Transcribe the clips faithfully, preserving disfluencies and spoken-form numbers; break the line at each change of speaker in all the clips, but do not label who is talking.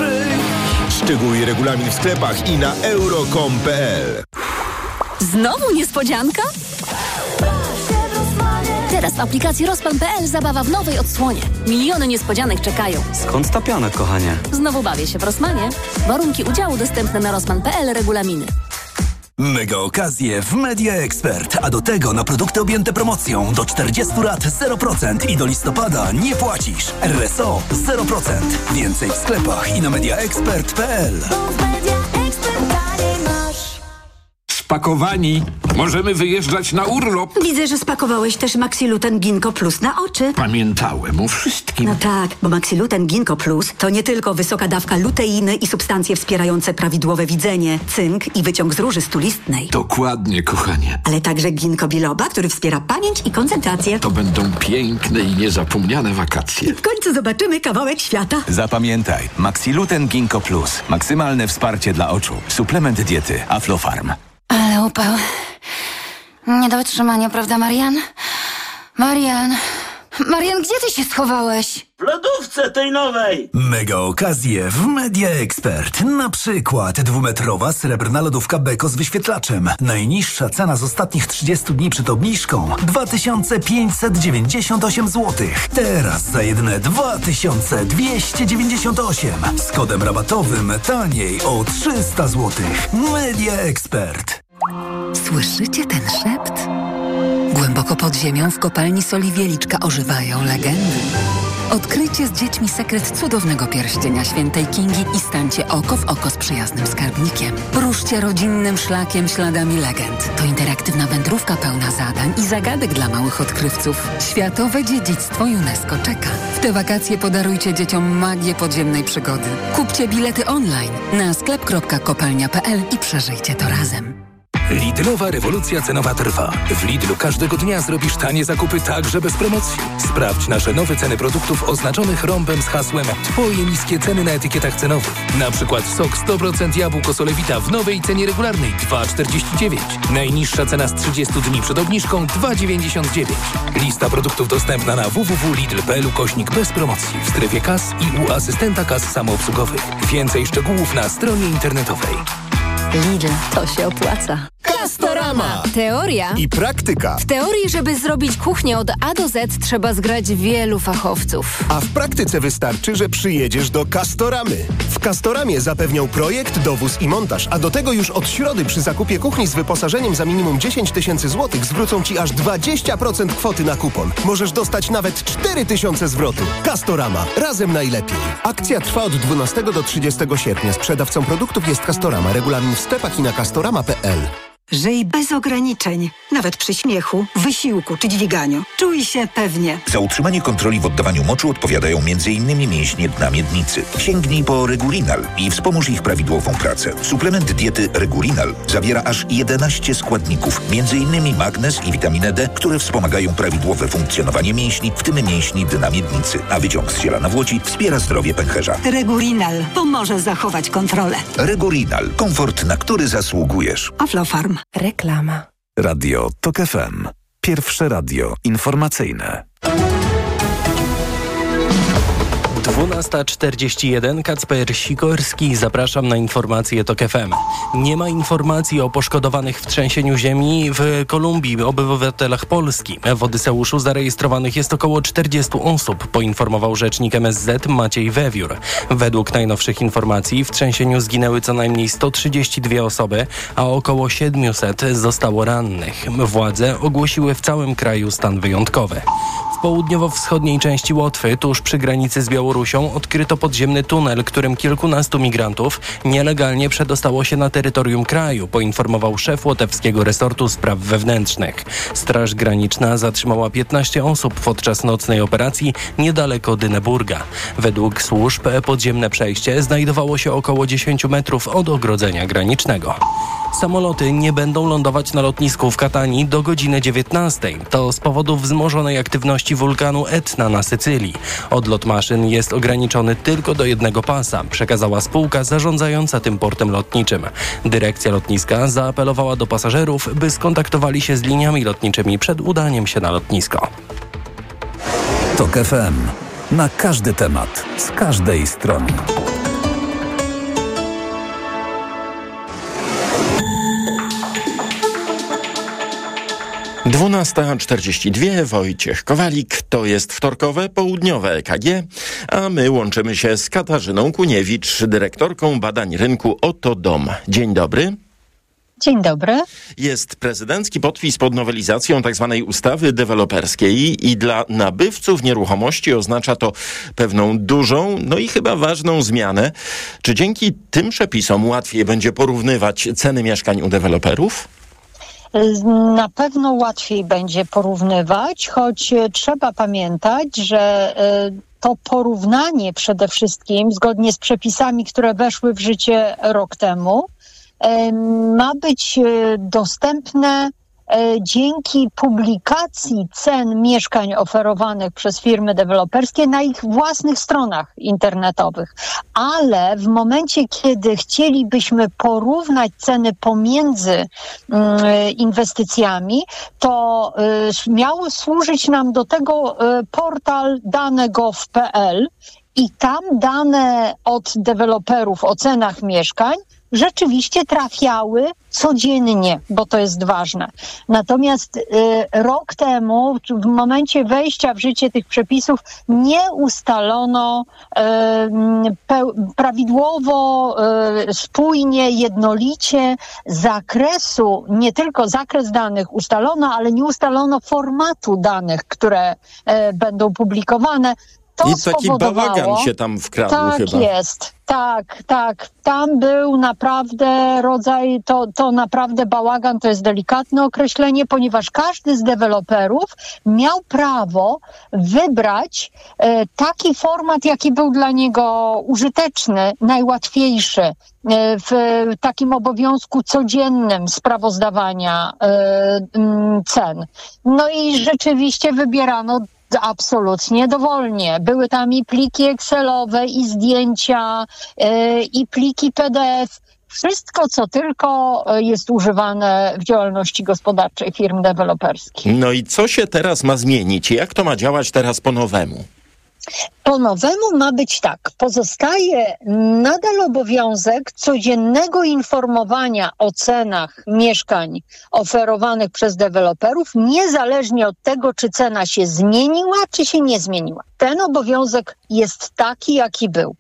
przyjść. Szczegóły i regulamin w sklepach i na euro kropka com kropka p l.
Znowu niespodzianka? Teraz w aplikacji Rozpan kropka p l zabawa w nowej odsłonie. Miliony niespodzianek czekają.
Skąd ta piana, kochanie?
Znowu bawię się w Rossmanie. Warunki udziału dostępne na rozpan kropka p l, regulaminy.
Mega okazje w Media Expert, a do tego na produkty objęte promocją do czterdziestu lat zero procent i do listopada nie płacisz. R S O zero procent. Więcej w sklepach i na mediaexpert kropka p l.
Spakowani. Możemy wyjeżdżać na urlop.
Widzę, że spakowałeś też Maxiluten Ginkgo Plus na oczy.
Pamiętałem o wszystkim.
No tak, bo Maxiluten Ginkgo Plus to nie tylko wysoka dawka luteiny i substancje wspierające prawidłowe widzenie, cynk i wyciąg z róży stulistnej.
Dokładnie, kochanie.
Ale także ginkgo biloba, który wspiera pamięć i koncentrację.
To będą piękne i niezapomniane wakacje.
W końcu zobaczymy kawałek świata.
Zapamiętaj, Maxiluten Ginkgo Plus. Maksymalne wsparcie dla oczu. Suplement diety Aflofarm.
Ale upał. Nie do wytrzymania, prawda, Marian? Marian... Marian, gdzie ty się schowałeś?
W lodówce tej nowej.
Mega okazje w Media Expert. Na przykład dwumetrowa srebrna lodówka Beko z wyświetlaczem. Najniższa cena z ostatnich trzydziestu dni przed obniżką dwa tysiące pięćset dziewięćdziesiąt osiem złotych. Teraz za jedyne dwa tysiące dwieście dziewięćdziesiąt osiem. Z kodem rabatowym taniej o trzysta złotych. Media Expert.
Słyszycie ten szept? Głęboko pod ziemią w kopalni soli Wieliczka ożywają legendy. Odkryjcie z dziećmi sekret cudownego pierścienia świętej Kingi i stańcie oko w oko z przyjaznym skarbnikiem. Ruszcie rodzinnym szlakiem śladami legend. To interaktywna wędrówka pełna zadań i zagadek dla małych odkrywców. Światowe dziedzictwo UNESCO czeka. W te wakacje podarujcie dzieciom magię podziemnej przygody. Kupcie bilety online na sklep kropka kopalnia kropka p l i przeżyjcie to razem.
Lidlowa rewolucja cenowa trwa. W Lidlu każdego dnia zrobisz tanie zakupy także bez promocji. Sprawdź nasze nowe ceny produktów oznaczonych rąbem z hasłem Twoje niskie ceny na etykietach cenowych. Na przykład sok sto procent jabłko Solewita w nowej cenie regularnej dwa czterdzieści dziewięć. Najniższa cena z trzydziestu dni przed obniżką dwa dziewięćdziesiąt dziewięć. Lista produktów dostępna na w w w kropka lidl kropka p l ukośnik bez promocji w strefie kas i u asystenta kas samoobsługowych. Więcej szczegółów na stronie internetowej.
Lidl, to się opłaca.
Castorama.
Teoria
I praktyka.
W teorii, żeby zrobić kuchnię od A do Z, trzeba zgrać wielu fachowców.
A w praktyce wystarczy, że przyjedziesz do Castoramy. W Castoramie zapewnią projekt, dowóz i montaż, a do tego już od środy przy zakupie kuchni z wyposażeniem za minimum dziesięć tysięcy złotych zwrócą Ci aż dwadzieścia procent kwoty na kupon. Możesz dostać nawet cztery tysiące zwrotu. Castorama. Razem najlepiej. Akcja trwa od dwunastego do trzydziestego sierpnia. Sprzedawcą produktów jest Castorama. Regulamin w sklepach i na castorama kropka p l.
Żyj bez ograniczeń, nawet przy śmiechu, wysiłku czy dźwiganiu. Czuj się pewnie.
Za utrzymanie kontroli w oddawaniu moczu odpowiadają m in mięśnie dna miednicy. Sięgnij po Regulinal i wspomóż ich prawidłową pracę. Suplement diety Regulinal zawiera aż jedenaście składników, między innymi magnez i witaminę D, które wspomagają prawidłowe funkcjonowanie mięśni, w tym mięśni dna miednicy, a wyciąg z ciela na włodzi wspiera zdrowie pęcherza.
Regulinal pomoże zachować kontrolę.
Regulinal. Komfort, na który zasługujesz.
Aflofarm.
Reklama.
Radio Tok F M. Pierwsze radio informacyjne.
dwunasta czterdzieści jeden, Kacper Sikorski, zapraszam na informacje Tok F M. Nie ma informacji o poszkodowanych w trzęsieniu ziemi w Kolumbii, obywatelach Polski. W Odyseuszu zarejestrowanych jest około czterdziestu osób, poinformował rzecznik M S Z Maciej Wewiór. Według najnowszych informacji w trzęsieniu zginęły co najmniej sto trzydzieści dwie osoby, a około siedmiuset zostało rannych. Władze ogłosiły w całym kraju stan wyjątkowy. W południowo-wschodniej części Łotwy, tuż przy granicy z Białorusią, odkryto podziemny tunel, którym kilkunastu migrantów nielegalnie przedostało się na terytorium kraju, poinformował szef łotewskiego resortu spraw wewnętrznych. Straż Graniczna zatrzymała piętnaście osób podczas nocnej operacji niedaleko Dyneburga. Według służb podziemne przejście znajdowało się około dziesięć metrów od ogrodzenia granicznego. Samoloty nie będą lądować na lotnisku w Katanii do godziny dziewiętnastej. To z powodu wzmożonej aktywności wulkanu Etna na Sycylii. Odlot maszyn jest ograniczony tylko do jednego pasa, przekazała spółka zarządzająca tym portem lotniczym. Dyrekcja lotniska zaapelowała do pasażerów, by skontaktowali się z liniami lotniczymi przed udaniem się na lotnisko.
Tok F M. Na każdy temat, z każdej strony.
dwunasta czterdzieści dwa, Wojciech Kowalik, to jest wtorkowe, południowe E K G, a my łączymy się z Katarzyną Kuniewicz, dyrektorką badań rynku Oto Dom. Dzień dobry.
Dzień dobry.
Jest prezydencki podpis pod nowelizacją tzw. ustawy deweloperskiej i dla nabywców nieruchomości oznacza to pewną dużą, no i chyba ważną zmianę. Czy dzięki tym przepisom łatwiej będzie porównywać ceny mieszkań u deweloperów?
Na pewno łatwiej będzie porównywać, choć trzeba pamiętać, że to porównanie przede wszystkim, zgodnie z przepisami, które weszły w życie rok temu, ma być dostępne dzięki publikacji cen mieszkań oferowanych przez firmy deweloperskie na ich własnych stronach internetowych. Ale w momencie, kiedy chcielibyśmy porównać ceny pomiędzy inwestycjami, to miał służyć nam do tego portal dane kropka gov kropka pe el i tam dane od deweloperów o cenach mieszkań rzeczywiście trafiały codziennie, bo to jest ważne. Natomiast y, rok temu, w momencie wejścia w życie tych przepisów, nie ustalono y, pe- prawidłowo, y, spójnie, jednolicie zakresu, nie tylko zakres danych ustalono, ale nie ustalono formatu danych, które y, będą publikowane. To
I taki bałagan się tam wkradł
tak
chyba.
Tak jest, tak, tak. Tam był naprawdę rodzaj, to, to naprawdę bałagan, to jest delikatne określenie, ponieważ każdy z deweloperów miał prawo wybrać e, taki format, jaki był dla niego użyteczny, najłatwiejszy e, w takim obowiązku codziennym sprawozdawania e, m, cen. No i rzeczywiście wybierano absolutnie dowolnie. Były tam i pliki Excelowe, i zdjęcia, yy, i pliki P D F. Wszystko, co tylko jest używane w działalności gospodarczej firm deweloperskich.
No i co się teraz ma zmienić? Jak to ma działać teraz po nowemu?
Po nowemu ma być tak. Pozostaje nadal obowiązek codziennego informowania o cenach mieszkań oferowanych przez deweloperów, niezależnie od tego, czy cena się zmieniła, czy się nie zmieniła. Ten obowiązek jest taki, jaki był.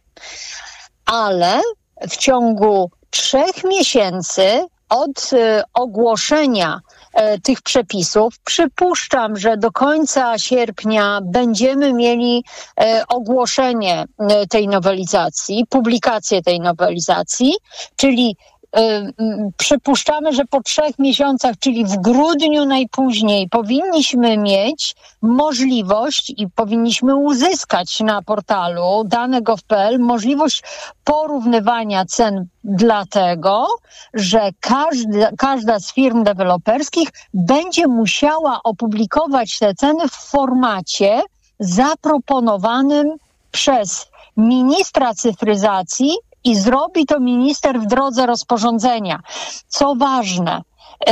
Ale w ciągu trzech miesięcy od y, ogłoszenia tych przepisów. Przypuszczam, że do końca sierpnia będziemy mieli e, ogłoszenie tej nowelizacji, publikację tej nowelizacji, czyli e, przypuszczamy, że po trzech miesiącach, czyli w grudniu najpóźniej, powinniśmy mieć możliwość i powinniśmy uzyskać na portalu dane kropka gov kropka pe el możliwość porównywania cen, dlatego, że każda, każda z firm deweloperskich będzie musiała opublikować te ceny w formacie zaproponowanym przez ministra cyfryzacji i zrobi to minister w drodze rozporządzenia. Co ważne,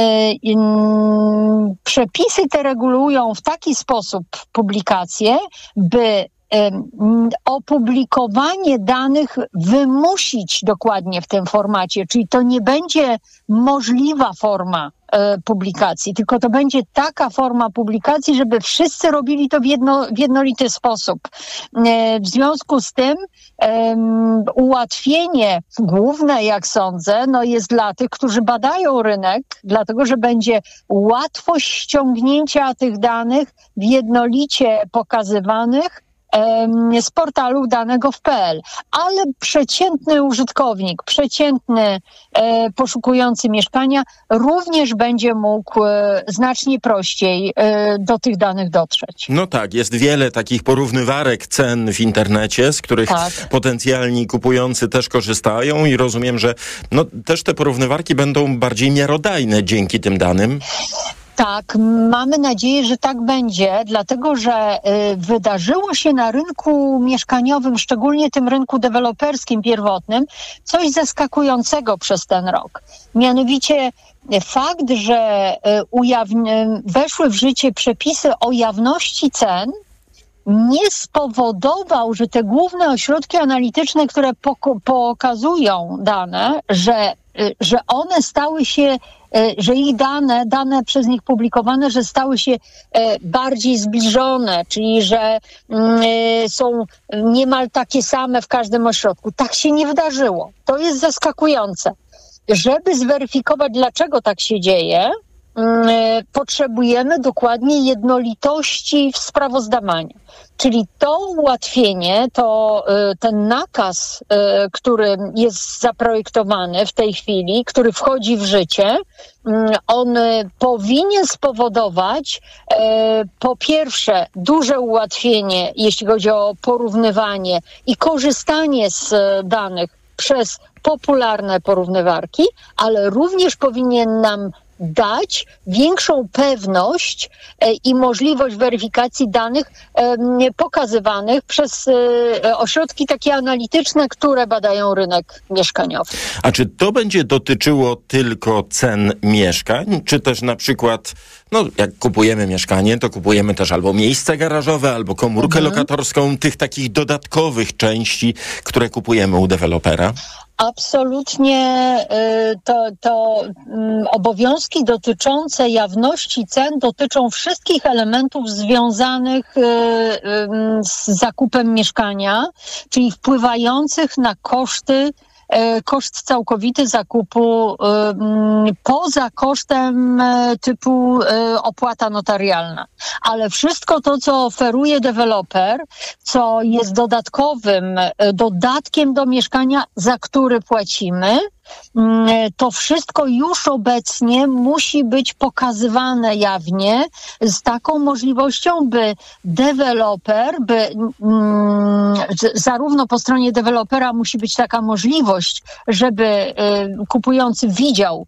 Yy, przepisy te regulują w taki sposób publikację, by yy, opublikowanie danych wymusić dokładnie w tym formacie, czyli to nie będzie możliwa forma yy, publikacji, tylko to będzie taka forma publikacji, żeby wszyscy robili to w, jedno, w jednolity sposób. Yy, w związku z tym Um, ułatwienie główne, jak sądzę, no jest dla tych, którzy badają rynek, dlatego że będzie łatwość ściągnięcia tych danych w jednolicie pokazywanych um, z portalu dane kropka gov kropka pe el. Ale przeciętny użytkownik, przeciętny e, poszukujący mieszkania również będzie mógł e, znacznie prościej e, do tych danych dotrzeć.
No tak, jest wiele takich porównywarek cen w internecie, z których tak. potencjalni kupujący też korzystają i rozumiem, że no, też te porównywarki będą bardziej miarodajne dzięki tym danym.
Tak, mamy nadzieję, że tak będzie, dlatego że y, wydarzyło się na rynku mieszkaniowym, szczególnie tym rynku deweloperskim pierwotnym, coś zaskakującego przez ten rok. Mianowicie fakt, że y, ujawni- weszły w życie przepisy o jawności cen, nie spowodował, że te główne ośrodki analityczne, które pok- pokazują dane, że, y, że one stały się że ich dane, dane przez nich publikowane, że stały się bardziej zbliżone, czyli że są niemal takie same w każdym ośrodku. Tak się nie wydarzyło. To jest zaskakujące. Żeby zweryfikować, dlaczego tak się dzieje, potrzebujemy dokładnie jednolitości w sprawozdawaniu. Czyli to ułatwienie, to ten nakaz, który jest zaprojektowany w tej chwili, który wchodzi w życie, on powinien spowodować po pierwsze duże ułatwienie, jeśli chodzi o porównywanie i korzystanie z danych przez popularne porównywarki, ale również powinien nam dać większą pewność e, i możliwość weryfikacji danych e, pokazywanych przez e, ośrodki takie analityczne, które badają rynek mieszkaniowy.
A czy to będzie dotyczyło tylko cen mieszkań, czy też na przykład, no jak kupujemy mieszkanie, to kupujemy też albo miejsce garażowe, albo komórkę mhm. lokatorską, tych takich dodatkowych części, które kupujemy u dewelopera?
Absolutnie to, to obowiązki dotyczące jawności cen dotyczą wszystkich elementów związanych z zakupem mieszkania, czyli wpływających na koszty, koszt całkowity zakupu poza kosztem typu opłata notarialna. Ale wszystko to, co oferuje deweloper, co jest dodatkowym dodatkiem do mieszkania, za który płacimy, to wszystko już obecnie musi być pokazywane jawnie z taką możliwością, by deweloper, by mm, zarówno po stronie dewelopera musi być taka możliwość, żeby y, kupujący widział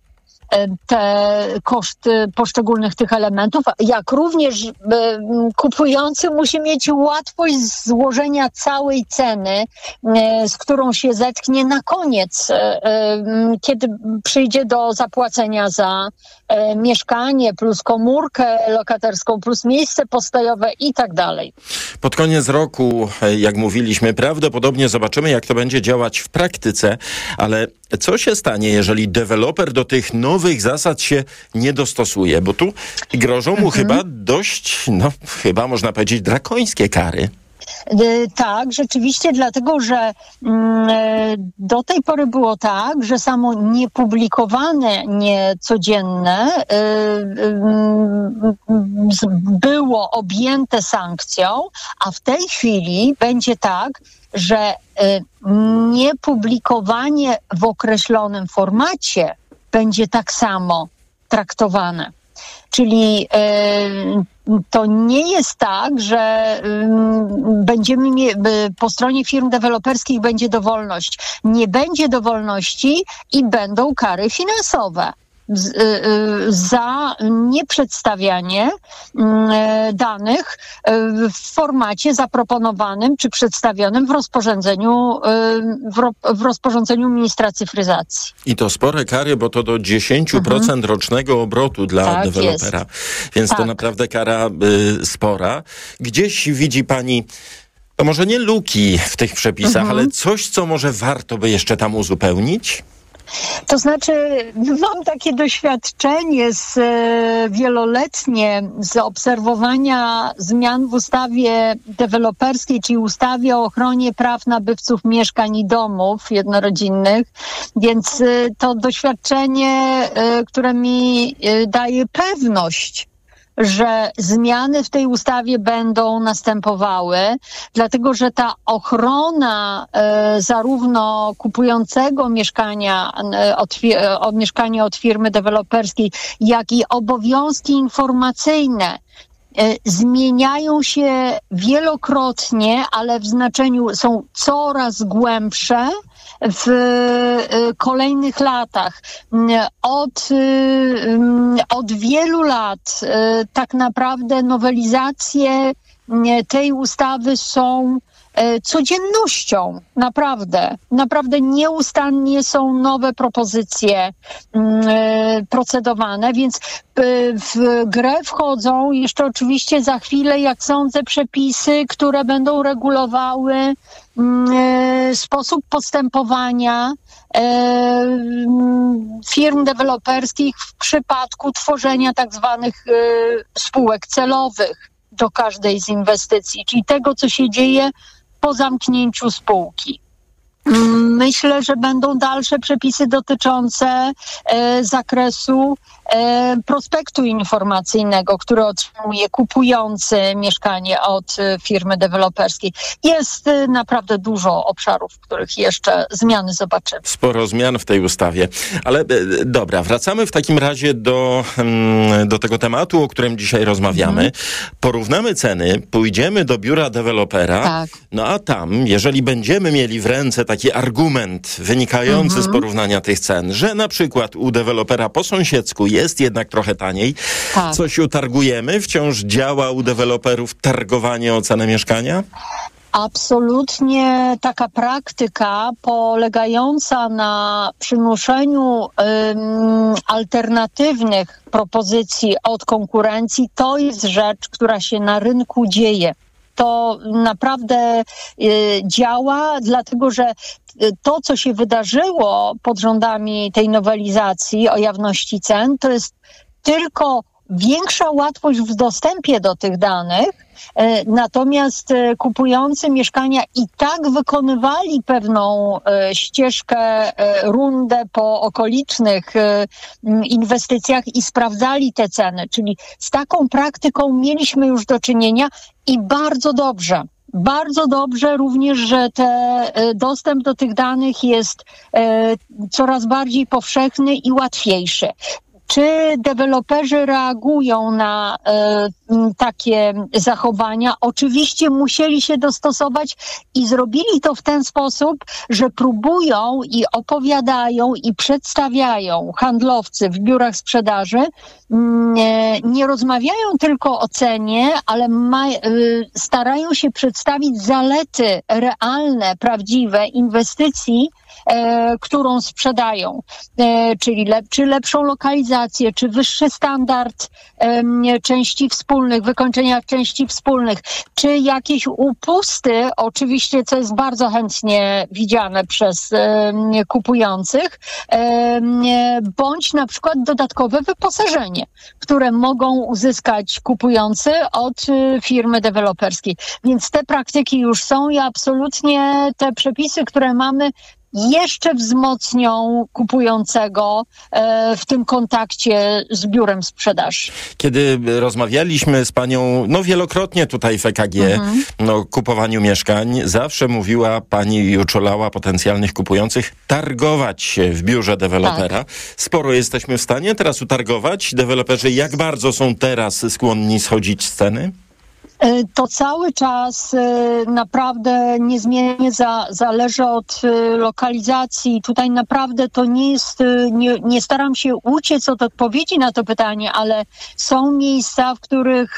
te koszty poszczególnych tych elementów, jak również y, kupujący musi mieć łatwość złożenia całej ceny, y, z którą się zetknie na koniec, y, y, kiedy przyjdzie do zapłacenia za y, mieszkanie, plus komórkę lokatorską, plus miejsce postojowe i tak dalej.
Pod koniec roku, jak mówiliśmy, prawdopodobnie zobaczymy, jak to będzie działać w praktyce, ale co się stanie, jeżeli deweloper do tych nowych zasad się nie dostosuje? Bo tu grożą mu mhm. chyba dość, no chyba można powiedzieć, drakońskie kary.
Tak, rzeczywiście, dlatego że do tej pory było tak, że samo niepublikowane, niecodzienne było objęte sankcją, a w tej chwili będzie tak, że niepublikowanie w określonym formacie będzie tak samo traktowane. Czyli to nie jest tak, że będziemy mie- po stronie firm deweloperskich będzie dowolność. Nie będzie dowolności i będą kary finansowe za nieprzedstawianie danych w formacie zaproponowanym czy przedstawionym w rozporządzeniu, w, ro, w rozporządzeniu ministra cyfryzacji.
I to spore kary, bo to do dziesięć procent mhm. rocznego obrotu dla tak dewelopera. Jest. Więc tak. to naprawdę kara y, spora. Gdzieś widzi pani, to może nie luki w tych przepisach, mhm. ale coś, co może warto by jeszcze tam uzupełnić?
To znaczy, mam takie doświadczenie z, wieloletnie z obserwowania zmian w ustawie deweloperskiej, czyli ustawie o ochronie praw nabywców mieszkań i domów jednorodzinnych, więc to doświadczenie, które mi daje pewność, że zmiany w tej ustawie będą następowały, dlatego że ta ochrona e, zarówno kupującego mieszkania e, od, od mieszkania od firmy deweloperskiej, jak i obowiązki informacyjne e, zmieniają się wielokrotnie, ale w znaczeniu są coraz głębsze w kolejnych latach. Od, od wielu lat tak naprawdę nowelizacje tej ustawy są codziennością. Naprawdę. Naprawdę nieustannie są nowe propozycje procedowane, więc w grę wchodzą jeszcze oczywiście za chwilę, jak sądzę, przepisy, które będą regulowały sposób postępowania firm deweloperskich w przypadku tworzenia tak zwanych spółek celowych do każdej z inwestycji, czyli tego, co się dzieje po zamknięciu spółki. Myślę, że będą dalsze przepisy dotyczące e, zakresu e, prospektu informacyjnego, który otrzymuje kupujący mieszkanie od e, firmy deweloperskiej. Jest e, naprawdę dużo obszarów, w których jeszcze zmiany zobaczymy.
Sporo zmian w tej ustawie. Ale e, dobra, wracamy w takim razie do, mm, do tego tematu, o którym dzisiaj rozmawiamy. Mhm. Porównamy ceny, pójdziemy do biura dewelopera, tak. No a tam, jeżeli będziemy mieli w ręce taki argument wynikający mhm. z porównania tych cen, że na przykład u dewelopera po sąsiedzku jest jednak trochę taniej, tak. coś utargujemy? Wciąż działa u deweloperów targowanie o cenę mieszkania?
Absolutnie taka praktyka polegająca na przymuszeniu ym, alternatywnych propozycji od konkurencji, to jest rzecz, która się na rynku dzieje. To naprawdę y, działa, dlatego że to, co się wydarzyło pod rządami tej nowelizacji o jawności cen, to jest tylko większa łatwość w dostępie do tych danych, natomiast kupujący mieszkania i tak wykonywali pewną ścieżkę, rundę po okolicznych inwestycjach i sprawdzali te ceny. Czyli z taką praktyką mieliśmy już do czynienia i bardzo dobrze. Bardzo dobrze również, że te, dostęp do tych danych jest coraz bardziej powszechny i łatwiejszy. Czy deweloperzy reagują na e, takie zachowania? Oczywiście musieli się dostosować i zrobili to w ten sposób, że próbują i opowiadają i przedstawiają handlowcy w biurach sprzedaży. Nie, nie rozmawiają tylko o cenie, ale ma, e, starają się przedstawić zalety realne, prawdziwe inwestycji, E, którą sprzedają, e, czyli lep, czy lepszą lokalizację, czy wyższy standard e, części wspólnych, wykończenia części wspólnych, czy jakieś upusty, oczywiście, co jest bardzo chętnie widziane przez e, kupujących, e, bądź na przykład dodatkowe wyposażenie, które mogą uzyskać kupujący od e, firmy deweloperskiej. Więc te praktyki już są i absolutnie te przepisy, które mamy, jeszcze wzmocnią kupującego e, w tym kontakcie z biurem sprzedaży.
Kiedy rozmawialiśmy z panią, no wielokrotnie tutaj w E K G, mhm. no kupowaniu mieszkań, zawsze mówiła pani i uczulała potencjalnych kupujących targować się w biurze dewelopera. Tak. Sporo jesteśmy w stanie teraz utargować. Deweloperzy jak bardzo są teraz skłonni schodzić z ceny?
To cały czas naprawdę niezmiennie za, zależy od lokalizacji. Tutaj naprawdę to nie jest, nie, nie staram się uciec od odpowiedzi na to pytanie, ale są miejsca, w których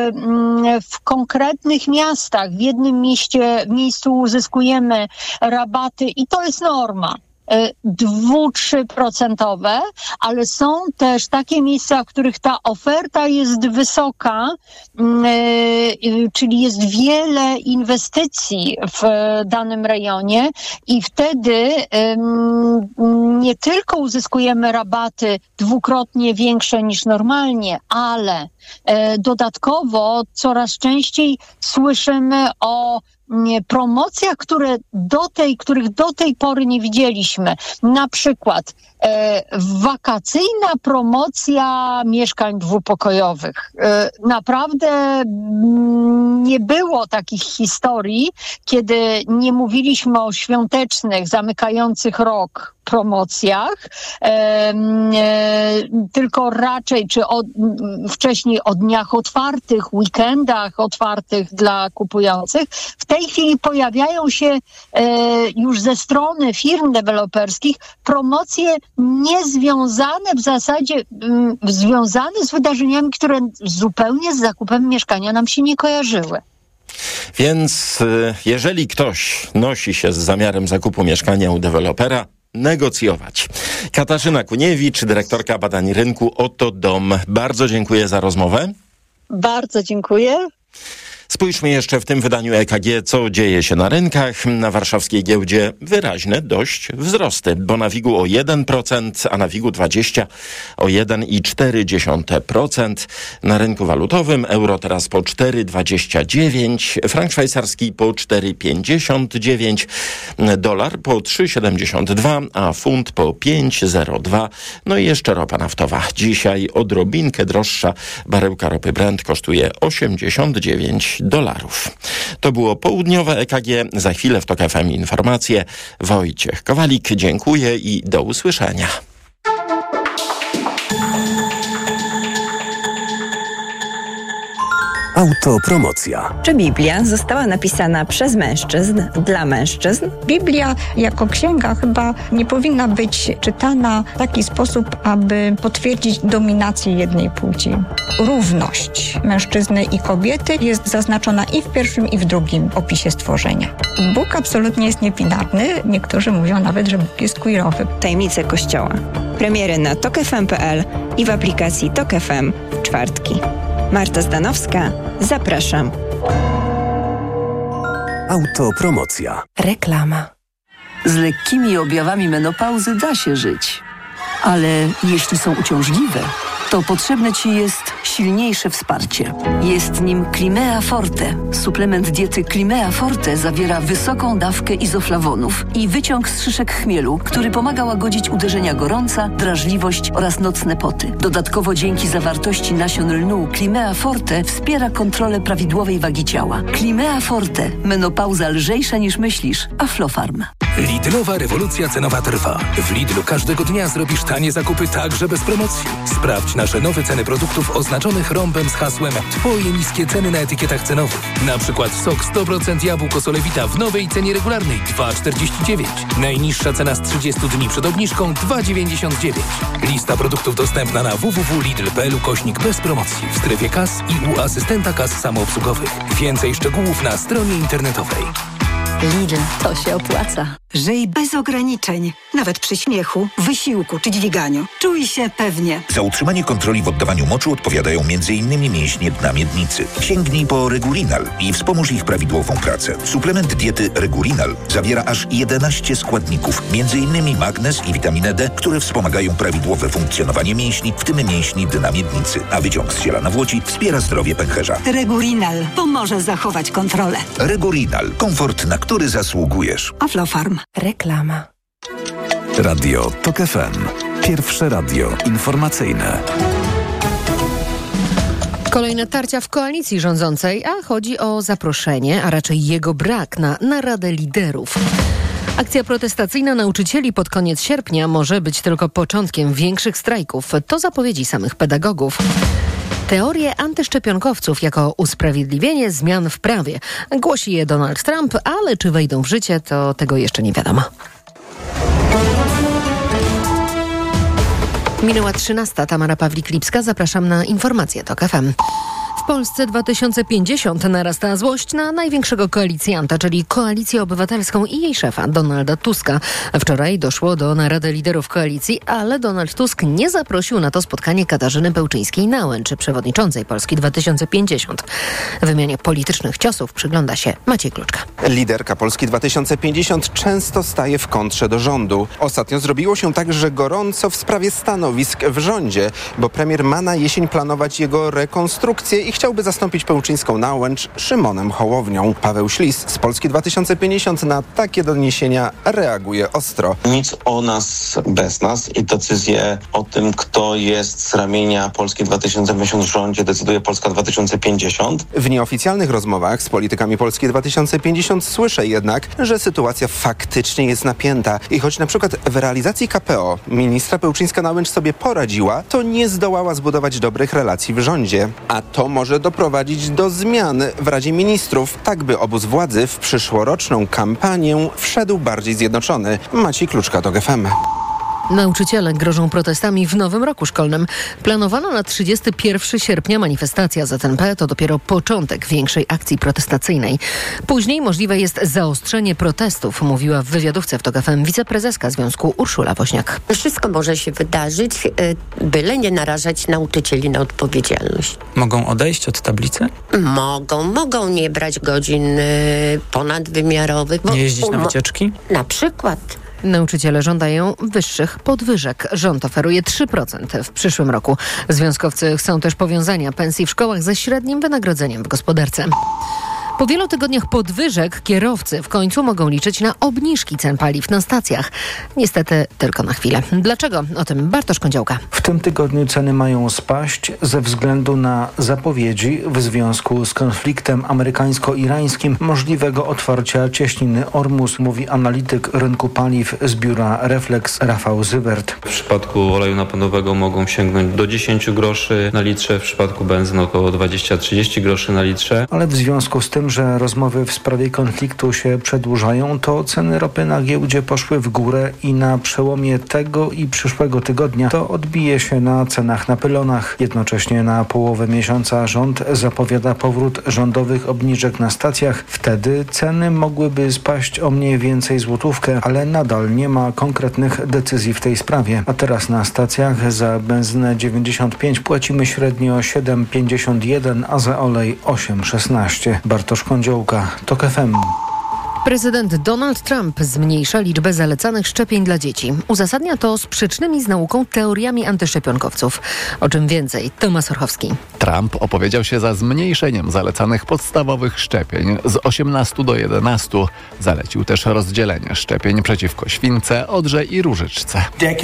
w konkretnych miastach, w jednym mieście, miejscu uzyskujemy rabaty i to jest norma. dwa do trzech procent, ale są też takie miejsca, w których ta oferta jest wysoka, czyli jest wiele inwestycji w danym rejonie i wtedy nie tylko uzyskujemy rabaty dwukrotnie większe niż normalnie, ale dodatkowo coraz częściej słyszymy o promocjach, które do tej, których do tej pory nie widzieliśmy. Na przykład e, wakacyjna promocja mieszkań dwupokojowych. E, naprawdę m, nie było takich historii, kiedy nie mówiliśmy o świątecznych, zamykających rok promocjach, e, e, tylko raczej, czy od, wcześniej o dniach otwartych, weekendach otwartych dla kupujących. W tej chwili pojawiają się e, już ze strony firm deweloperskich promocje niezwiązane w zasadzie, m, związane z wydarzeniami, które zupełnie z zakupem mieszkania nam się nie kojarzyły.
Więc jeżeli ktoś nosi się z zamiarem zakupu mieszkania u dewelopera, negocjować. Katarzyna Kuniewicz, dyrektorka badań rynku Oto Dom. Bardzo dziękuję za rozmowę.
Bardzo dziękuję.
Spójrzmy jeszcze w tym wydaniu E K G, co dzieje się na rynkach. Na warszawskiej giełdzie wyraźne dość wzrosty, bo na WIG-u o jeden procent, a na WIG-u dwadzieścia o jeden przecinek cztery procent. Na rynku walutowym euro teraz po cztery przecinek dwadzieścia dziewięć, frank szwajcarski po cztery przecinek pięćdziesiąt dziewięć, dolar po trzy przecinek siedemdziesiąt dwa, a funt po pięć przecinek zero dwa. No i jeszcze ropa naftowa. Dzisiaj odrobinkę droższa. Baryłka ropy Brent kosztuje osiemdziesiąt dziewięć dolarów. To było południowe E K G. Za chwilę w TOK F M informacje. Wojciech Kowalik, dziękuję i do usłyszenia.
Autopromocja. Czy Biblia została napisana przez mężczyzn, dla mężczyzn?
Biblia jako księga chyba nie powinna być czytana w taki sposób, aby potwierdzić dominację jednej płci. Równość mężczyzny i kobiety jest zaznaczona i w pierwszym, i w drugim opisie stworzenia. Bóg absolutnie jest niebinarny. Niektórzy mówią nawet, że Bóg jest queerowy.
Tajemnice Kościoła. Premiery na tok f m kropka p l i w aplikacji Tok F M w czwartki. Marta Zdanowska, zapraszam.
Autopromocja. Reklama. Z lekkimi objawami menopauzy da się żyć. Ale jeśli są uciążliwe, to potrzebne Ci jest silniejsze wsparcie. Jest nim Climea Forte. Suplement diety Climea Forte zawiera wysoką dawkę izoflawonów i wyciąg z szyszek chmielu, który pomaga łagodzić uderzenia gorąca, drażliwość oraz nocne poty. Dodatkowo dzięki zawartości nasion lnu Climea Forte wspiera kontrolę prawidłowej wagi ciała. Climea Forte. Menopauza lżejsza niż myślisz. Aflofarm.
Lidlowa rewolucja cenowa trwa. W Lidlu każdego dnia zrobisz tanie zakupy także bez promocji. Sprawdź nasze nowe ceny produktów oznaczonych rąbem z hasłem Twoje niskie ceny na etykietach cenowych. Na przykład sok sto procent jabłko Solewita w nowej cenie regularnej dwa czterdzieści dziewięć. Najniższa cena z trzydziestu dni przed obniżką dwa dziewięćdziesiąt dziewięć. Lista produktów dostępna na w w w kropka lidl kropka p l ukośnik bez promocji w strefie kas i u asystenta kas samoobsługowych. Więcej szczegółów na stronie internetowej.
Lidl, to się opłaca. Żyj bez ograniczeń. Nawet przy śmiechu, wysiłku czy dźwiganiu. Czuj się pewnie.
Za utrzymanie kontroli w oddawaniu moczu odpowiadają między innymi mięśnie dna miednicy. Sięgnij po Regurinal i wspomóż ich prawidłową pracę. Suplement diety Regurinal zawiera aż jedenaście składników, między innymi magnez i witaminę D, które wspomagają prawidłowe funkcjonowanie mięśni, w tym mięśni dna miednicy. A wyciąg z ziela nawłoci wspiera zdrowie pęcherza.
Regurinal pomoże zachować kontrolę.
Regurinal. Komfort, na który zasługujesz.
Aflofarm.
Reklama.
Radio Tok F M. Pierwsze radio informacyjne.
Kolejne tarcia w koalicji rządzącej, a chodzi o zaproszenie, a raczej jego brak na Naradę Liderów. Akcja protestacyjna nauczycieli pod koniec sierpnia może być tylko początkiem większych strajków. To zapowiedzi samych pedagogów. Teorie antyszczepionkowców jako usprawiedliwienie zmian w prawie. Głosi je Donald Trump, ale czy wejdą w życie, to tego jeszcze nie wiadomo. Minęła trzynasta. Tamara Pawlik-Lipska. Zapraszam na informacje TOK F M. W Polsce dwa tysiące pięćdziesiąt narasta złość na największego koalicjanta, czyli Koalicję Obywatelską i jej szefa, Donalda Tuska. Wczoraj doszło do narady liderów koalicji, ale Donald Tusk nie zaprosił na to spotkanie Katarzyny Bełczyńskiej-Nałęcz, przewodniczącej Polski dwa tysiące pięćdziesiąt. Wymianie politycznych ciosów przygląda się Maciej Kluczka.
Liderka Polski dwa tysiące pięćdziesiąt często staje w kontrze do rządu. Ostatnio zrobiło się także gorąco w sprawie stanowisk w rządzie, bo premier ma na jesień planować jego rekonstrukcję i chciałby zastąpić Bełczyńską-Nałęcz Szymonem Hołownią. Paweł Ślis z Polski dwa tysiące pięćdziesiąt na takie doniesienia reaguje ostro.
Nic o nas bez nas i decyzję o tym, kto jest z ramienia Polski dwa tysiące pięćdziesiąt w rządzie, decyduje Polska dwa tysiące pięćdziesiąt.
W nieoficjalnych rozmowach z politykami Polski dwa tysiące pięćdziesiąt słyszę jednak, że sytuacja faktycznie jest napięta i choć na przykład w realizacji K P O ministra Bełczyńska-Nałęcz sobie poradziła, to nie zdołała zbudować dobrych relacji w rządzie. A to może doprowadzić do zmian w Radzie Ministrów, tak by obóz władzy w przyszłoroczną kampanię wszedł bardziej zjednoczony. Maciej Kluczka, TOK F M.
Nauczyciele grożą protestami w nowym roku szkolnym. Planowana na trzydziestego pierwszego sierpnia manifestacja Z N P to dopiero początek większej akcji protestacyjnej. Później możliwe jest zaostrzenie protestów, mówiła w wywiadówce w TOK F M wiceprezeska związku Urszula Woźniak.
Wszystko może się wydarzyć, byle nie narażać nauczycieli na odpowiedzialność.
Mogą odejść od tablicy?
Mogą, mogą nie brać godzin ponadwymiarowych.
Nie jeździć na wycieczki?
Na przykład.
Nauczyciele żądają wyższych podwyżek. Rząd oferuje trzy procent w przyszłym roku. Związkowcy chcą też powiązania pensji w szkołach ze średnim wynagrodzeniem w gospodarce. Po wielu tygodniach podwyżek kierowcy w końcu mogą liczyć na obniżki cen paliw na stacjach. Niestety tylko na chwilę. Dlaczego? O tym Bartosz Kądziołka.
W tym tygodniu ceny mają spaść ze względu na zapowiedzi w związku z konfliktem amerykańsko-irańskim możliwego otwarcia cieśniny Ormus, mówi analityk rynku paliw z biura Reflex Rafał Zybert.
W przypadku oleju napędowego mogą sięgnąć do dziesięć groszy na litrze, w przypadku benzyny około dwadzieścia do trzydziestu groszy na litrze.
Ale w związku z tym, że rozmowy w sprawie konfliktu się przedłużają, to ceny ropy na giełdzie poszły w górę i na przełomie tego i przyszłego tygodnia to odbije się na cenach na pylonach. Jednocześnie na połowę miesiąca rząd zapowiada powrót rządowych obniżek na stacjach. Wtedy ceny mogłyby spaść o mniej więcej złotówkę, ale nadal nie ma konkretnych decyzji w tej sprawie. A teraz na stacjach za benzynę dziewięćdziesiąt pięć płacimy średnio siedem pięćdziesiąt jeden, a za olej osiem szesnaście. Bartosz Kądziołka, TOK F M.
Prezydent Donald Trump zmniejsza liczbę zalecanych szczepień dla dzieci. Uzasadnia to sprzecznymi z nauką teoriami antyszczepionkowców. O czym więcej, Tomasz Orchowski.
Trump opowiedział się za zmniejszeniem zalecanych podstawowych szczepień z osiemnastu do jedenastu. Zalecił też rozdzielenie szczepień przeciwko śwince, odrze i różyczce.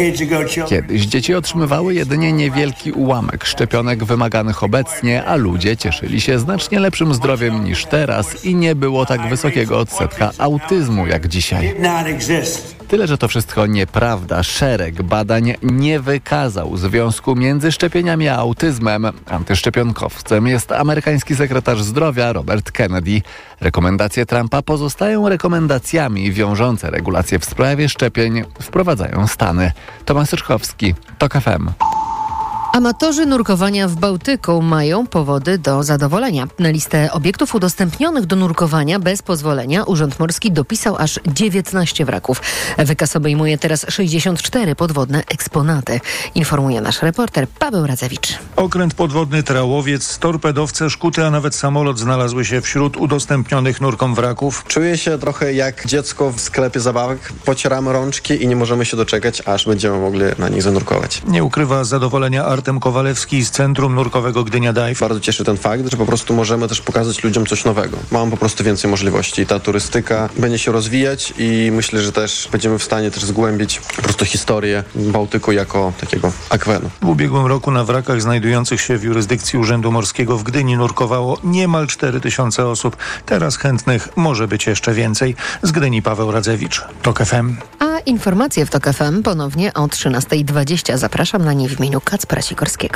Kiedyś dzieci otrzymywały jedynie niewielki ułamek szczepionek wymaganych obecnie, a ludzie cieszyli się znacznie lepszym zdrowiem niż teraz i nie było tak wysokiego odsetka autyzmu jak dzisiaj. Tyle, że to wszystko nieprawda. Szereg badań nie wykazał związku między szczepieniami a autyzmem. Antyszczepionkowcem jest amerykański sekretarz zdrowia Robert Kennedy. Rekomendacje Trumpa pozostają rekomendacjami. Wiążące regulacje w sprawie szczepień wprowadzają Stany. Tomasz Rychowski, TOK F M.
Amatorzy nurkowania w Bałtyku mają powody do zadowolenia. Na listę obiektów udostępnionych do nurkowania bez pozwolenia Urząd Morski dopisał aż dziewiętnaście wraków. Wykaz obejmuje teraz sześćdziesiąt cztery podwodne eksponaty. Informuje nasz reporter Paweł Radzewicz.
Okręt podwodny Trałowiec, torpedowce, szkuty, a nawet samolot znalazły się wśród udostępnionych nurkom wraków.
Czuję się trochę jak dziecko w sklepie zabawek. Pocieramy rączki i nie możemy się doczekać, aż będziemy mogli na nich zanurkować.
Nie ukrywa zadowolenia Artem Kowalewski z Centrum Nurkowego Gdynia Dive.
Bardzo cieszy ten fakt, że po prostu możemy też pokazać ludziom coś nowego. Mamy po prostu więcej możliwości. Ta turystyka będzie się rozwijać i myślę, że też będziemy w stanie też zgłębić po prostu historię Bałtyku jako takiego akwenu.
W ubiegłym roku na wrakach znajdujących się w jurysdykcji Urzędu Morskiego w Gdyni nurkowało niemal cztery tysiące osób. Teraz chętnych może być jeszcze więcej. Z Gdyni Paweł Radzewicz, TOK F M.
A informacje w TOK F M ponownie o trzynasta dwadzieścia. Zapraszam na nie w imieniu Kacpra Sikorskiego.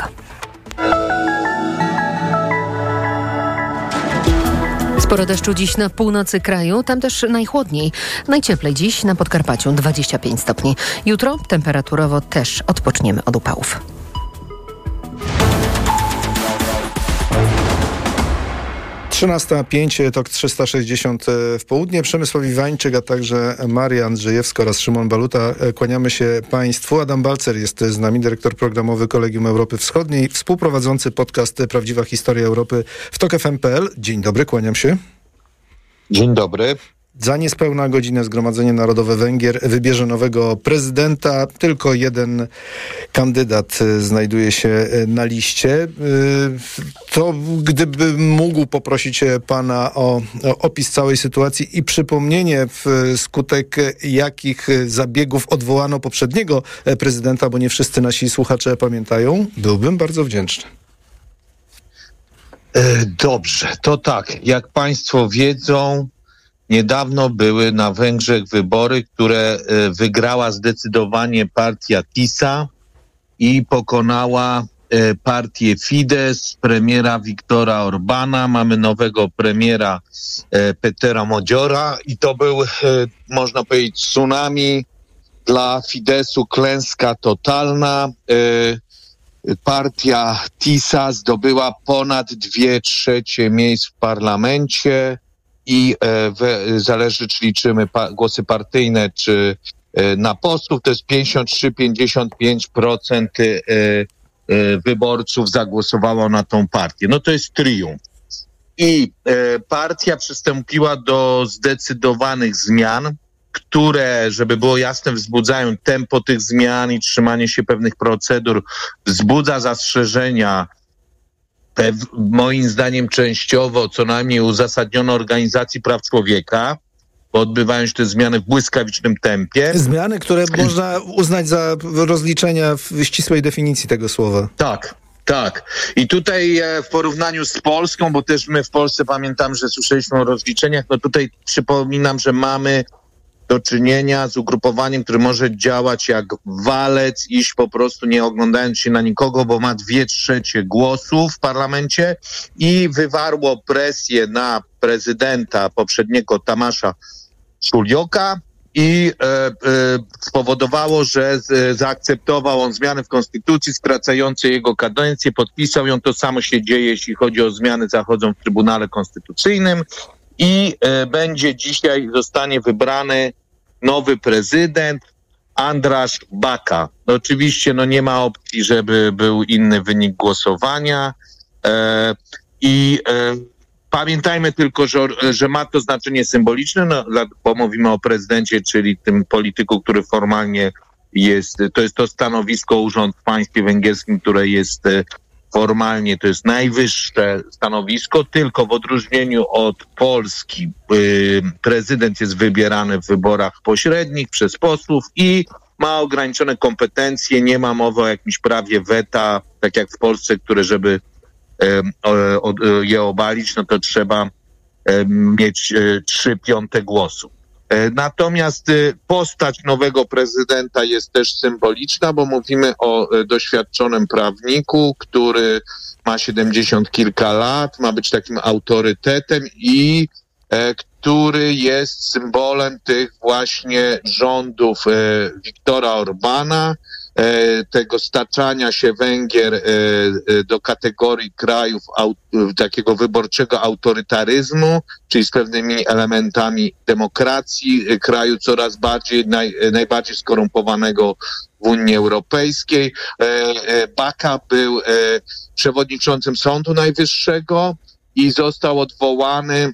Sporo deszczu dziś na północy kraju, tam też najchłodniej. Najcieplej dziś na Podkarpaciu dwadzieścia pięć stopni. Jutro temperaturowo też odpoczniemy od upałów.
trzynasta pięć, TOK trzysta sześćdziesiąt w południe. Przemysław Iwańczyk, a także Maria Andrzejewska oraz Szymon Baluta. Kłaniamy się Państwu. Adam Balcer jest z nami, dyrektor programowy Kolegium Europy Wschodniej, współprowadzący podcast Prawdziwa Historia Europy w tok f m kropka p l. Dzień dobry, kłaniam się.
Dzień dobry.
Za niespełna godzinę Zgromadzenie Narodowe Węgier wybierze nowego prezydenta. Tylko jeden kandydat znajduje się na liście. To gdybym mógł poprosić pana o, o opis całej sytuacji i przypomnienie, wskutek jakich zabiegów odwołano poprzedniego prezydenta, bo nie wszyscy nasi słuchacze pamiętają, byłbym bardzo wdzięczny.
Dobrze, to tak. Jak państwo wiedzą, niedawno były na Węgrzech wybory, które wygrała zdecydowanie partia TISA i pokonała partię Fidesz, premiera Viktora Orbana. Mamy nowego premiera Petera Modziora i to był, można powiedzieć, tsunami dla Fidesu klęska totalna. Partia TISA zdobyła ponad dwie trzecie miejsc w parlamencie i e, zależy, czy liczymy pa, głosy partyjne, czy e, na posłów, to jest pięćdziesiąt trzy do pięćdziesięciu pięciu procent e, e, wyborców zagłosowało na tą partię. No to jest triumf. I e, partia przystąpiła do zdecydowanych zmian, które, żeby było jasne, wzbudzają tempo tych zmian i trzymanie się pewnych procedur, wzbudza zastrzeżenia, pew- moim zdaniem częściowo, co najmniej uzasadnione organizacji praw człowieka, bo odbywają się te zmiany w błyskawicznym tempie.
Zmiany, które można uznać za rozliczenia w ścisłej definicji tego słowa.
Tak. Tak. I tutaj e, w porównaniu z Polską, bo też my w Polsce pamiętam, że słyszeliśmy o rozliczeniach, no tutaj przypominam, że mamy do czynienia z ugrupowaniem, które może działać jak walec, iść po prostu nie oglądając się na nikogo, bo ma dwie trzecie głosów w parlamencie i wywarło presję na prezydenta poprzedniego Tamasza Szulioka i e, e, spowodowało, że z, zaakceptował on zmiany w konstytucji skracające jego kadencję, podpisał ją. To samo się dzieje, jeśli chodzi o zmiany, zachodzą w Trybunale Konstytucyjnym. I e, będzie dzisiaj, zostanie wybrany nowy prezydent András Baka. No, oczywiście no, nie ma opcji, żeby był inny wynik głosowania e, i e, pamiętajmy tylko, że, że ma to znaczenie symboliczne, no, bo mówimy o prezydencie, czyli tym polityku, który formalnie jest, to jest to stanowisko, urząd w państwie węgierskim, które jest formalnie, to jest najwyższe stanowisko, tylko w odróżnieniu od Polski yy, prezydent jest wybierany w wyborach pośrednich przez posłów i ma ograniczone kompetencje, nie ma mowy o jakimś prawie weta, tak jak w Polsce, które żeby yy, je obalić, no to trzeba yy, mieć yy, trzy piąte głosu. Natomiast postać nowego prezydenta jest też symboliczna, bo mówimy o doświadczonym prawniku, który ma siedemdziesiąt kilka lat, ma być takim autorytetem i e, który jest symbolem tych właśnie rządów e, Viktora Orbana, e, tego staczania się Węgier e, e, do kategorii krajów aut, takiego wyborczego autorytaryzmu, czyli z pewnymi elementami demokracji, e, kraju coraz bardziej, naj, najbardziej skorumpowanego w Unii Europejskiej. E, e, Baka był e, przewodniczącym Sądu Najwyższego i został odwołany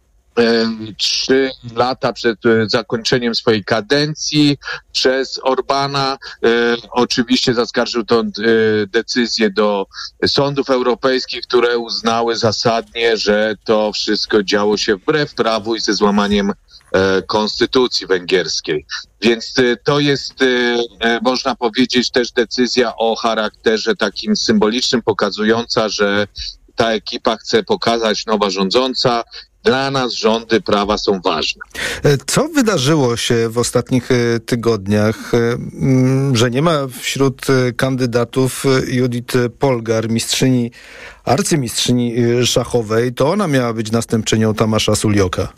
trzy lata przed zakończeniem swojej kadencji przez Orbana. E, oczywiście zaskarżył tę e, decyzję do sądów europejskich, które uznały zasadnie, że to wszystko działo się wbrew prawu i ze złamaniem e, konstytucji węgierskiej. Więc e, to jest, e, można powiedzieć, też decyzja o charakterze takim symbolicznym, pokazująca, że ta ekipa chce pokazać, nowa rządząca, dla nas rządy prawa są ważne.
Co wydarzyło się w ostatnich tygodniach, że nie ma wśród kandydatów Judith Polgar, mistrzyni, arcymistrzyni szachowej? To ona miała być następczynią Tamasza Szulioka.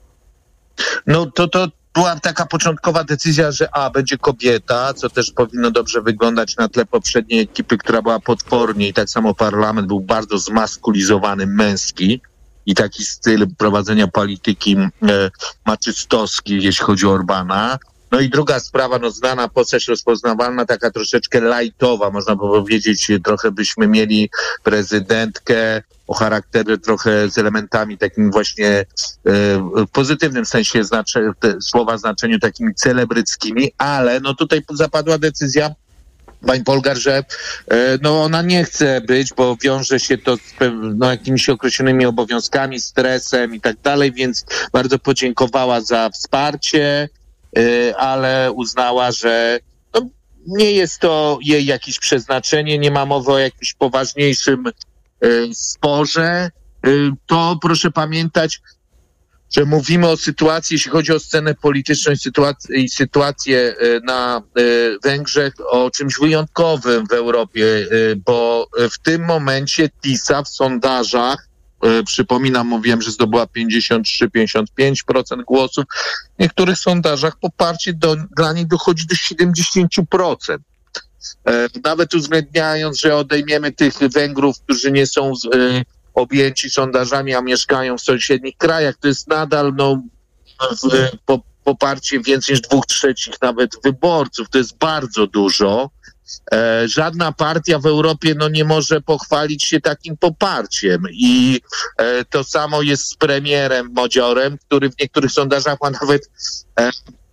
No to to była taka początkowa decyzja, że a, będzie kobieta, co też powinno dobrze wyglądać na tle poprzedniej ekipy, która była potwornie i tak samo parlament był bardzo zmaskulizowany, męski. I taki styl prowadzenia polityki e, maczystowski, jeśli chodzi o Orbana. No i druga sprawa, no znana postać rozpoznawalna, taka troszeczkę lajtowa, można by powiedzieć, trochę byśmy mieli prezydentkę o charakterze trochę z elementami takim właśnie e, w pozytywnym sensie znaczy, te słowa znaczeniu takimi celebryckimi, ale no tutaj zapadła decyzja pani Polgar, że e, no ona nie chce być, bo wiąże się to z no, jakimiś określonymi obowiązkami, stresem i tak dalej, więc bardzo podziękowała za wsparcie, e, ale uznała, że no, nie jest to jej jakieś przeznaczenie, nie ma mowy o jakimś poważniejszym e, sporze. E, to proszę pamiętać, że mówimy o sytuacji, jeśli chodzi o scenę polityczną i sytuację, i sytuację na Węgrzech, o czymś wyjątkowym w Europie, bo w tym momencie TISA w sondażach e, przypominam, mówiłem, że zdobyła pięćdziesiąt trzy do pięćdziesięciu pięciu procent głosów. W niektórych sondażach poparcie do, dla niej dochodzi do siedemdziesiąt procent. E, nawet uwzględniając, że odejmiemy tych Węgrów, którzy nie są e, objęci sondażami, a mieszkają w sąsiednich krajach, to jest nadal no, w, po, poparcie więcej niż dwóch trzecich nawet wyborców. To jest bardzo dużo. E, żadna partia w Europie no, nie może pochwalić się takim poparciem i e, to samo jest z premierem Modziorem, który w niektórych sondażach ma nawet e,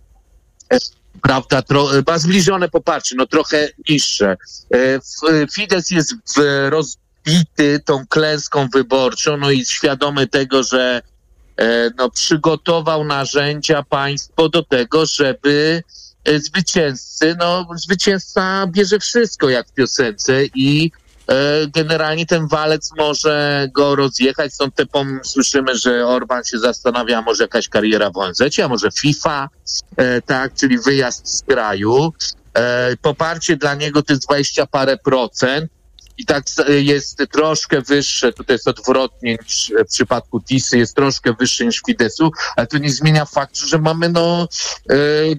e, prawda, tro, ma zbliżone poparcie, no trochę niższe. E, Fidesz jest w, rozbity tą klęską wyborczą, no i świadomy tego, że e, no, przygotował narzędzia państwo do tego, żeby zwycięzcy, no zwycięzca bierze wszystko jak w piosence i e, generalnie ten walec może go rozjechać, stąd te pom- słyszymy, że Orban się zastanawia, a może jakaś kariera w O N Z-cie, a może FIFA, e, tak, czyli wyjazd z kraju. E, poparcie dla niego to jest dwadzieścia parę procent i tak jest troszkę wyższe, tutaj jest odwrotnie niż w przypadku Tisy, jest troszkę wyższe niż Fideszu, ale to nie zmienia faktu, że mamy no e,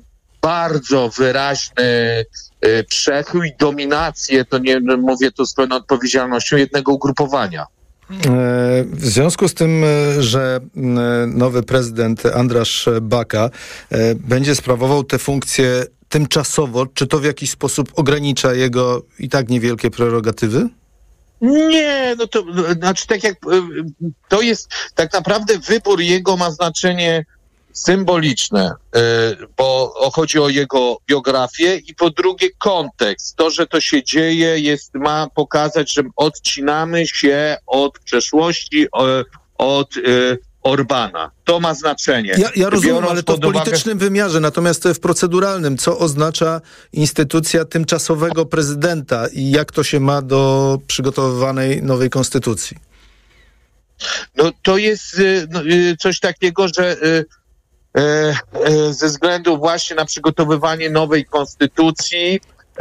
bardzo wyraźny y, przechył i dominację, to nie mówię to z pełną odpowiedzialnością, jednego ugrupowania.
W związku z tym, że nowy prezydent András Baka będzie sprawował te funkcje tymczasowo, czy to w jakiś sposób ogranicza jego i tak niewielkie prerogatywy?
Nie, no to znaczy tak jak to jest tak naprawdę wybór jego ma znaczenie symboliczne, bo chodzi o jego biografię i po drugie kontekst. To, że to się dzieje jest, ma pokazać, że odcinamy się od przeszłości, od Orbana. To ma znaczenie.
Ja, ja rozumiem,
Biorąc
ale to w politycznym uwagę... wymiarze, natomiast w proceduralnym. Co oznacza instytucja tymczasowego prezydenta i jak to się ma do przygotowywanej nowej konstytucji?
No to jest no, coś takiego, że ze względu właśnie na przygotowywanie nowej konstytucji,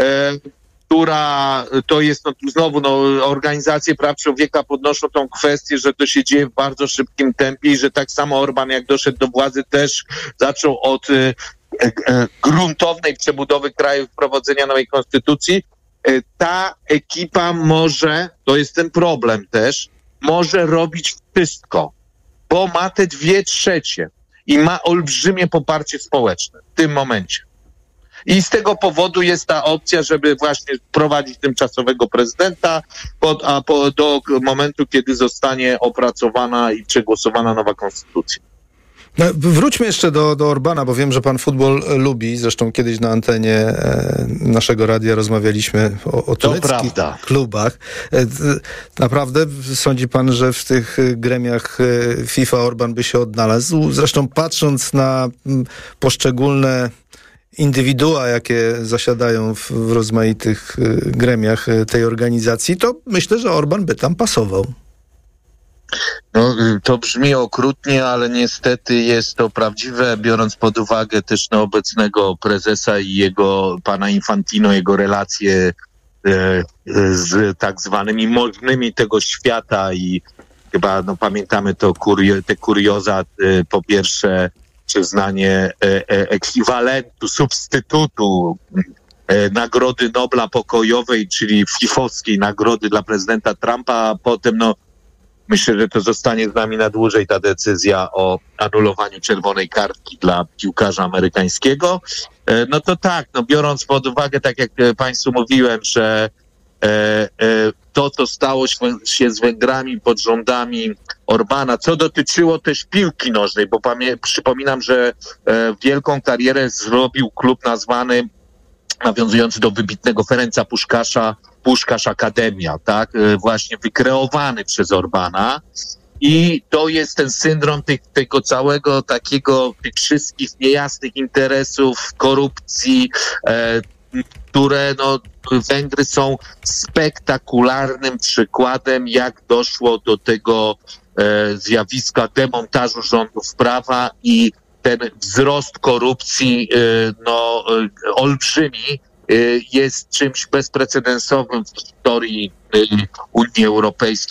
która to jest no, znowu no, organizacje praw człowieka podnoszą tą kwestię, że to się dzieje w bardzo szybkim tempie i że tak samo Orban jak doszedł do władzy też zaczął od e, e, gruntownej przebudowy kraju, wprowadzenia nowej konstytucji. E, ta ekipa może, to jest ten problem też, może robić wszystko, bo ma te dwie trzecie i ma olbrzymie poparcie społeczne w tym momencie. I z tego powodu jest ta opcja, żeby właśnie prowadzić tymczasowego prezydenta, pod, a po, do momentu, kiedy zostanie opracowana i przegłosowana nowa konstytucja.
No, wróćmy jeszcze do, do Orbana, bo wiem, że pan futbol lubi. Zresztą kiedyś na antenie e, naszego radia rozmawialiśmy o, o tureckich klubach. E, naprawdę sądzi pan, że w tych gremiach FIFA Orban by się odnalazł? Zresztą patrząc na m, poszczególne indywidua, jakie zasiadają w, w rozmaitych gremiach tej organizacji, to myślę, że Orban by tam pasował.
No, to brzmi okrutnie, ale niestety jest to prawdziwe, biorąc pod uwagę też no, obecnego prezesa i jego, pana Infantino, jego relacje e, z tak zwanymi możnymi tego świata i chyba no, pamiętamy to kurio, te kurioza, e, po pierwsze przyznanie e, e, ekwiwalentu, substytutu e, Nagrody Nobla Pokojowej, czyli fifowskiej nagrody dla prezydenta Trumpa, a potem no myślę, że to zostanie z nami na dłużej ta decyzja o anulowaniu czerwonej kartki dla piłkarza amerykańskiego. E, no to tak, no biorąc pod uwagę, tak jak państwu mówiłem, że e, e, to, co stało się z Węgrami pod rządami Orbana, co dotyczyło też piłki nożnej, bo pamię- przypominam, że e, wielką karierę zrobił klub nazwany, nawiązujący do wybitnego Ferenca Puszkasza, Puszkasz Akademia, tak, właśnie wykreowany przez Orbana i to jest ten syndrom tych, tego całego takiego, tych wszystkich niejasnych interesów, korupcji, e, które no, Węgry są spektakularnym przykładem, jak doszło do tego e, zjawiska demontażu rządów prawa i ten wzrost korupcji e, no, e, olbrzymi, jest czymś bezprecedensowym w historii Unii Europejskiej,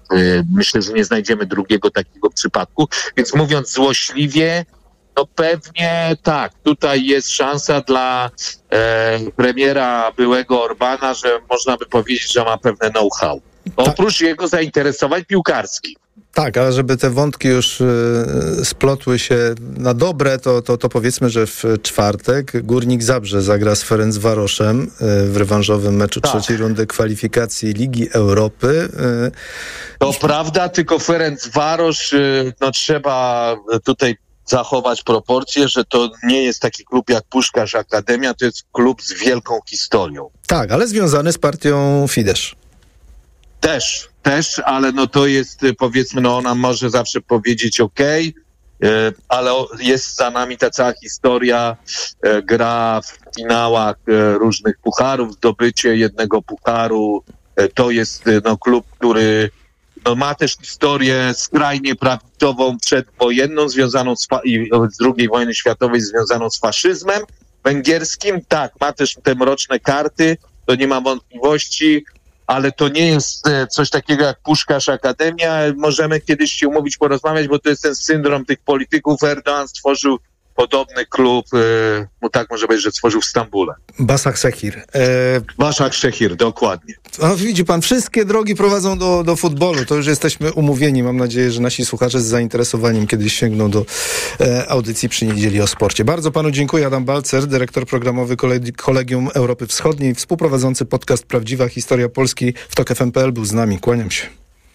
Myślę, że nie znajdziemy drugiego takiego przypadku. Więc mówiąc złośliwie, no pewnie tak, tutaj jest szansa dla e, premiera byłego Orbana, że można by powiedzieć, że ma pewne know-how. Oprócz jego zainteresowań piłkarskich.
Tak, ale żeby te wątki już y, splotły się na dobre, to, to, to powiedzmy, że w czwartek Górnik Zabrze zagra z Ferencvaroszem y, w rewanżowym meczu tak. trzeciej rundy kwalifikacji Ligi Europy.
Y. To prawda, tylko Ferencvarosz, y, no trzeba tutaj zachować proporcje, że to nie jest taki klub jak Puskás Akademia, to jest klub z wielką historią.
Tak, ale związany z partią Fidesz.
Też, też, ale no to jest, powiedzmy, no ona może zawsze powiedzieć okej, okay, ale jest za nami ta cała historia, gra w finałach różnych pucharów, zdobycie jednego pucharu, to jest no klub, który no, ma też historię skrajnie prawidłową przedwojenną, związaną z, fa- i z drugiej wojny światowej, związaną z faszyzmem węgierskim. Tak, ma też te mroczne karty, to nie ma wątpliwości, ale to nie jest coś takiego jak Puskás Akademia. Możemy kiedyś się umówić, porozmawiać, bo to jest ten syndrom tych polityków. Erdoğan stworzył podobny klub, no tak może być, że stworzył w Stambule.
Başakşehir. E...
Başakşehir, dokładnie.
No, widzi pan, wszystkie drogi prowadzą do, do futbolu. To już jesteśmy umówieni. Mam nadzieję, że nasi słuchacze z zainteresowaniem kiedyś sięgną do e, audycji przy Niedzieli o Sporcie. Bardzo panu dziękuję. Adam Balcer, dyrektor programowy Kolegium Europy Wschodniej, współprowadzący podcast Prawdziwa Historia Polski w tok f m kropka p l był z nami. Kłaniam się.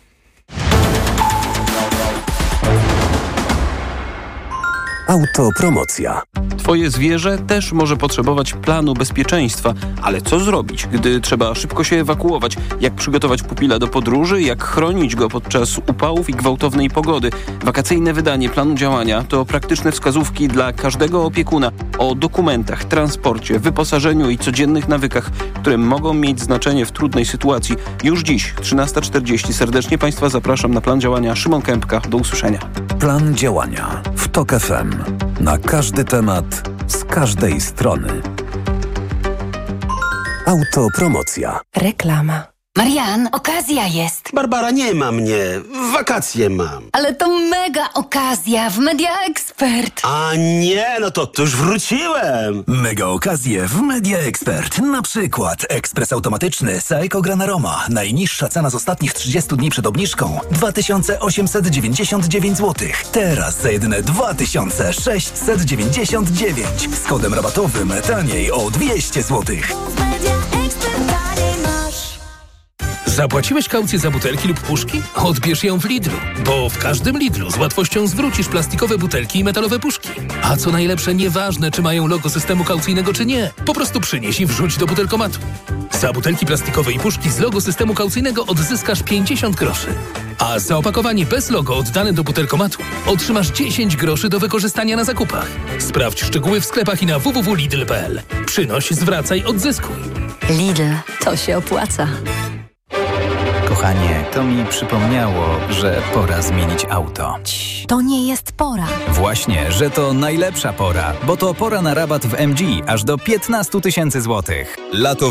Autopromocja. Twoje zwierzę też może potrzebować planu bezpieczeństwa, ale co zrobić, gdy trzeba szybko się ewakuować? Jak przygotować pupila do podróży? Jak chronić go podczas upałów i gwałtownej pogody? Wakacyjne wydanie planu działania to praktyczne wskazówki dla każdego opiekuna o dokumentach, transporcie, wyposażeniu i codziennych nawykach, które mogą mieć znaczenie w trudnej sytuacji. Już dziś, trzynasta czterdzieści. Serdecznie Państwa zapraszam na plan działania. Szymon Kępka. Do usłyszenia.
Plan działania w TOK F M. Na każdy temat, z każdej strony. Autopromocja.
Reklama. Marian, okazja jest.
Barbara, nie ma mnie. Wakacje mam.
Ale to mega okazja w Media Expert.
A nie, no to, to już wróciłem.
Mega okazje w Media Expert. Na przykład ekspres automatyczny Seiko Granaroma. Najniższa cena z ostatnich trzydziestu dni przed obniżką dwa tysiące osiemset dziewięćdziesiąt dziewięć złotych. Teraz za jedyne dwa tysiące sześćset dziewięćdziesiąt dziewięć. Z kodem rabatowym taniej o dwieście złotych.
Zapłaciłeś kaucję za butelki lub puszki? Odbierz ją w Lidlu, bo w każdym Lidlu z łatwością zwrócisz plastikowe butelki i metalowe puszki. A co najlepsze, nieważne czy mają logo systemu kaucyjnego czy nie, po prostu przynieś i wrzuć do butelkomatu. Za butelki plastikowe i puszki z logo systemu kaucyjnego odzyskasz pięćdziesiąt groszy. A za opakowanie bez logo oddane do butelkomatu otrzymasz dziesięć groszy do wykorzystania na zakupach. Sprawdź szczegóły w sklepach i na w w w kropka lidl kropka p l. Przynoś, zwracaj, odzyskuj.
Lidl, to się opłaca.
Kochanie, to mi przypomniało, że pora zmienić auto.
To nie jest pora.
Właśnie, że to najlepsza pora, bo to pora na rabat w M G aż do piętnaście tysięcy złotych. Lato